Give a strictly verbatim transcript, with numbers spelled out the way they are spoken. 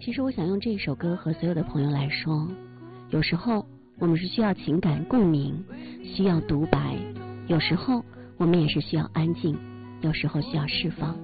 其实我想用这一首歌和所有的朋友来说，有时候我们是需要情感共鸣，需要独白，有时候我们也是需要安静，有时候需要释放。